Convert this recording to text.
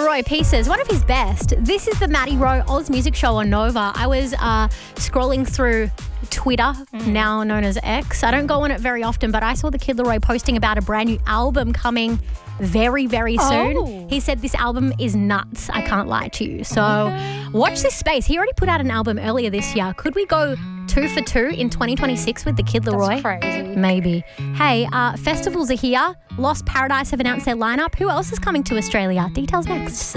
LaRoy Pieces, one of his best. This is the Matty Rowe Oz Music Show on Nova. I was scrolling through Twitter, now known as X. I don't go on it very often, but I saw the Kid LaRoy posting about a brand new album coming very, very soon. Oh. He said this album is nuts. I can't lie to you. So watch this space. He already put out an album earlier this year. Could we go 2 for 2 in 2026 with the Kid LaRoy? That's crazy. Maybe. Hey, festivals are here. Lost Paradise have announced their lineup. Who else is coming to Australia? Details next.